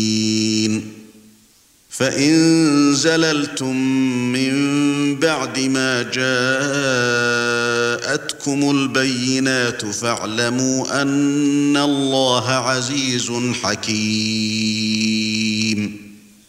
فإن زللتم من بعد ما جاءتكم البينات فاعلموا أن الله عزيز حكيم